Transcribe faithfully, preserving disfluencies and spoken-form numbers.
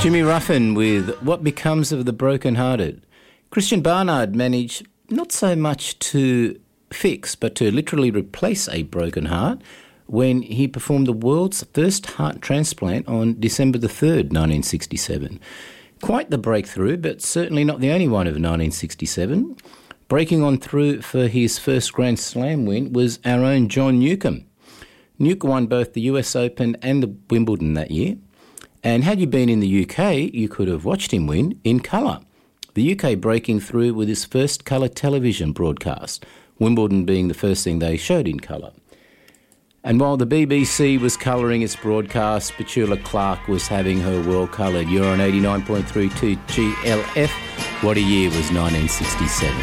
Jimmy Ruffin with What Becomes of the Broken Hearted. Christian Barnard managed not so much to fix, but to literally replace a broken heart when he performed the world's first heart transplant on December the third, nineteen sixty-seven. Quite the breakthrough, but certainly not the only one of nineteen sixty-seven. Breaking on through for his first Grand Slam win was our own John Newcombe. Nuke won both the U S Open and the Wimbledon that year. And had you been in the U K, you could have watched him win in colour. The U K breaking through with his first colour television broadcast, Wimbledon being the first thing they showed in colour. And while the B B C was colouring its broadcast, Petula Clark was having her world coloured. You're on eighty-nine point three two G L F. What a year was nineteen sixty-seven.